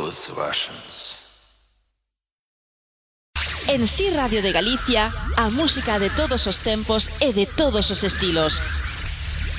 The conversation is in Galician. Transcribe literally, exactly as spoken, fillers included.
those Russians. En Si Radio de Galicia, a música de todos os tempos e de todos os estilos.